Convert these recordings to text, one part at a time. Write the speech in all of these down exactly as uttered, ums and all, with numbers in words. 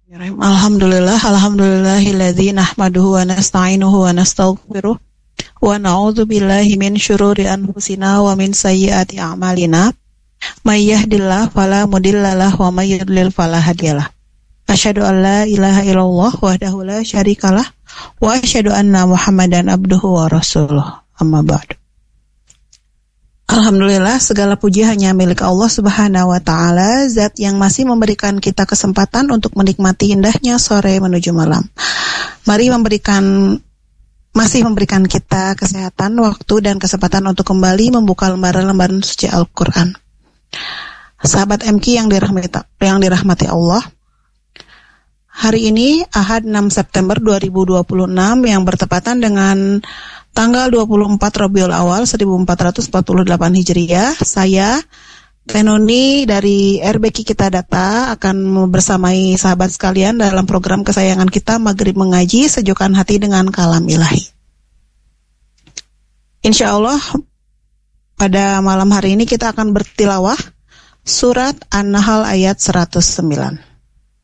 Alhamdulillah, alhamdulillahilladzi nahmaduhu wa nasta'inuhu wa nastaghfiruh wa na'udzu billahi min syururi anfusina wa min sayyiati a'malina. May yahdihillahu fala mudhillalah wa may yudlil fala hadiyalah. Asyhadu an la ilaha illallah wahdahu la syarikalah wa asyhadu anna Muhammadan abduhu wa rasuluh. Amma ba'du. Alhamdulillah, segala puji hanya milik Allah Subhanahu wa Ta'ala, Zat yang masih memberikan kita kesempatan untuk menikmati indahnya sore menuju malam. Mari memberikan masih memberikan kita kesehatan, waktu dan kesempatan untuk kembali membuka lembaran-lembaran suci Al-Qur'an. Sahabat M K yang dirahmati yang dirahmati Allah. Hari ini Ahad enam September dua ribu dua puluh enam yang bertepatan dengan tanggal dua puluh empat Rabiul Awal seribu empat ratus empat puluh delapan Hijriah, saya Tenoni dari R B Q Kita Data akan bersamai sahabat sekalian dalam program kesayangan kita Maghrib Mengaji, sejukkan hati dengan kalam ilahi. Insya Allah pada malam hari ini kita akan bertilawah surat An-Nahl ayat seratus sembilan.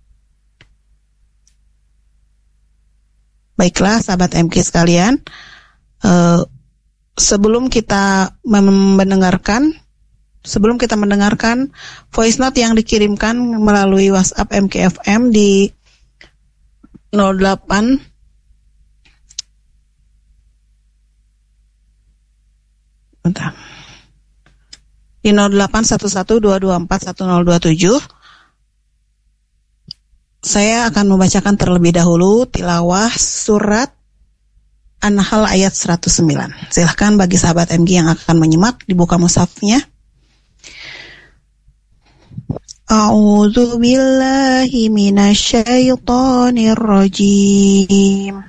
Baiklah sahabat M K sekalian, Uh, sebelum kita mendengarkan sebelum kita mendengarkan voice note yang dikirimkan melalui WhatsApp M K F M di nol delapan bentar di nol delapan satu satu dua dua empat satu nol dua tujuh, saya akan membacakan terlebih dahulu tilawah surat An-Nahl ayat seratus sembilan. Silahkan bagi sahabat M G yang akan menyimak dibuka mushafnya. A'udzu billahi minasyaitonir rajim.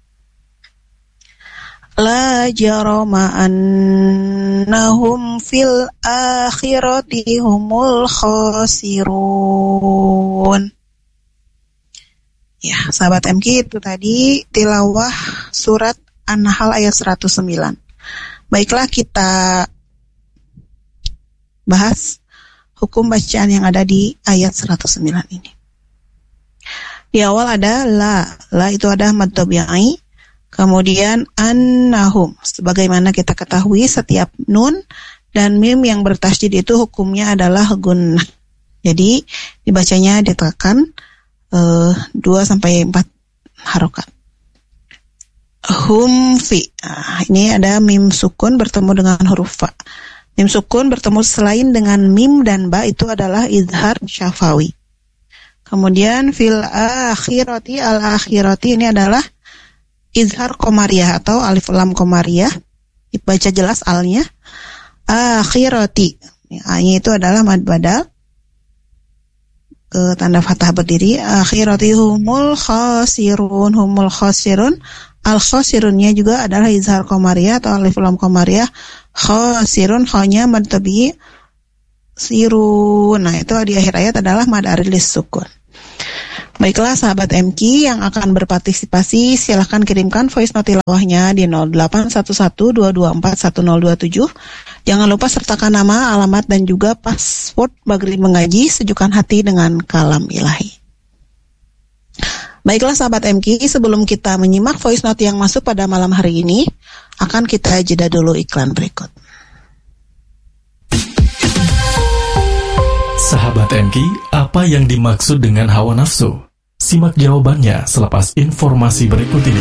La jarama annahum fil akhirati humul khasirun. Ya, sahabat M K, itu tadi tilawah surat An-Nahl ayat seratus sembilan. Baiklah, kita bahas hukum bacaan yang ada di ayat seratus sembilan ini. Di awal ada la, la itu ada mad tabi'i, kemudian annahum. Sebagaimana kita ketahui, setiap nun dan mim yang bertasydid itu hukumnya adalah gunnah. Jadi dibacanya ditekan Uh, dua sampai empat harokat. Hum fi. Nah, ini ada mim sukun bertemu dengan huruf fa. Mim sukun bertemu selain dengan mim dan ba itu adalah izhar syafawi. Kemudian fil akhirati, al akhirati ini adalah izhar qamariyah atau alif lam qamariyah. Dibaca jelas alnya. Akhirati. A-nya itu adalah mad badal. Ke tanda fathah berdiri. Akhirati humul khasirun, humul khasirun. Al khasirunnya juga adalah izhar qamariyah atau alif lam qamariyah. Khasirun, kha-nya mad tabi'i sirun. Nah, itu di akhir ayat adalah mad arilis sukun. Baiklah sahabat M K yang akan berpartisipasi, silahkan kirimkan voice note tilawahnya di nol delapan satu satu dua dua empat satu nol dua tujuh. Jangan lupa sertakan nama, alamat, dan juga password Maghrib Mengaji, sejukkan hati dengan kalam ilahi. Baiklah sahabat M K, sebelum kita menyimak voice note yang masuk pada malam hari ini, akan kita jeda dulu iklan berikut. Sahabat M K, apa yang dimaksud dengan hawa nafsu? Simak jawabannya selepas informasi berikut ini.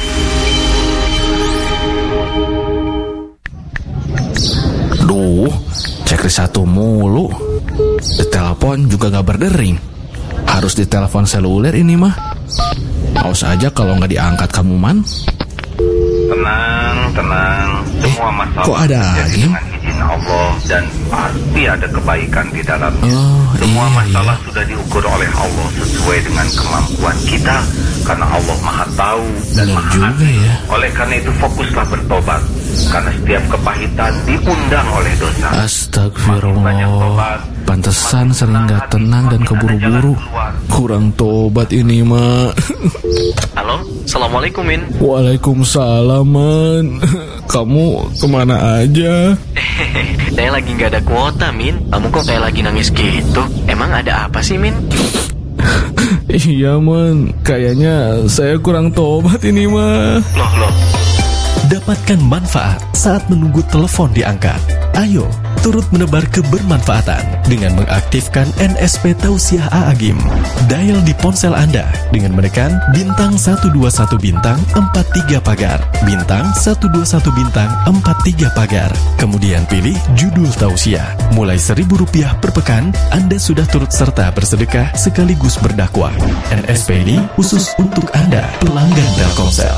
Duh, cek satu mulu. Ditelepon juga gak berdering. Harus ditelepon seluler ini mah. Awas aja kalau gak diangkat kamu man. Tenang, tenang. Semua masalah kok ada lagi? Dengan izin Allah dan pasti ada kebaikan di dalamnya. Oh, Semua iya, masalah iya. sudah diukur oleh Allah sesuai dengan kemampuan kita, karena Allah Maha Tahu dan Benar Maha juga Adil. ya. Oleh karena itu fokuslah bertobat, karena setiap kepahitan diundang oleh dosa. Makin banyak Astagfirullah. tobat, Pantesan makin sering tenang gak hati, tenang dan makin ada keburu-buru. jalan keluar. Kurang tobat ini mah. Halo, Assalamualaikum Min. Waalaikumsalam man. Kamu kemana aja? Saya lagi gak ada kuota Min. Kamu kok kayak lagi nangis gitu? Emang ada apa sih Min? Iya man, kayaknya saya kurang tobat ini mah. Loh, loh. Dapatkan manfaat saat menunggu telepon diangkat. Ayo, turut menebar kebermanfaatan dengan mengaktifkan N S P Tausiah A A G I M. Dial di ponsel Anda dengan menekan bintang satu dua satu bintang empat tiga pagar, bintang satu dua satu bintang empat tiga pagar. Kemudian pilih judul Tausiah. Mulai seribu rupiah per pekan, Anda sudah turut serta bersedekah sekaligus berdakwah. N S P ini khusus untuk Anda, pelanggan Telkomsel.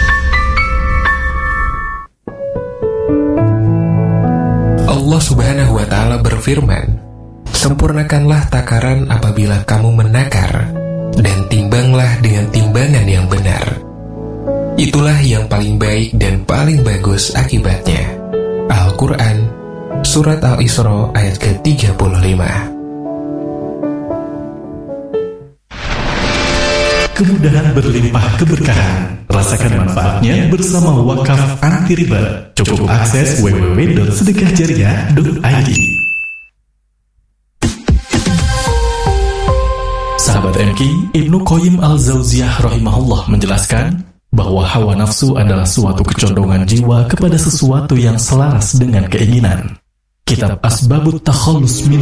Allah Subhanahu wa Ta'ala berfirman, "Sempurnakanlah takaran apabila kamu menakar, dan timbanglah dengan timbangan yang benar. Itulah yang paling baik dan paling bagus akibatnya." Al-Quran, Surat Al-Isra ayat ke tiga puluh lima. Kemudahan berlimpah keberkahan. Rasakan manfaatnya bersama Wakaf Anti Riba. Cukup akses w w w titik sedekah jariah titik i d. Sahabat M K, Ibnu Qayyim Al-Jauziyah rahimahullah menjelaskan bahwa hawa nafsu adalah suatu kecondongan jiwa kepada sesuatu yang selaras dengan keinginan. Kitab Asbabut Takhallus min